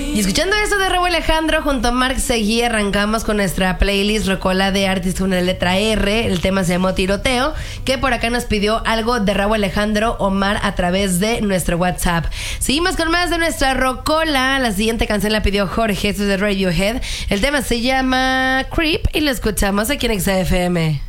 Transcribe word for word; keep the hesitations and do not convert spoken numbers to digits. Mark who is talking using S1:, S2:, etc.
S1: Y escuchando eso de Rauw Alejandro junto a Marc Seguí, arrancamos con nuestra playlist Rocola de artistas con la letra R. El tema se llamó Tiroteo, que por acá nos pidió algo de Rauw Alejandro Omar a través de nuestro WhatsApp. Seguimos con más de nuestra Rocola. La siguiente canción la pidió Jorge, esto es de Radiohead. El tema se llama Creep y lo escuchamos aquí en X F M.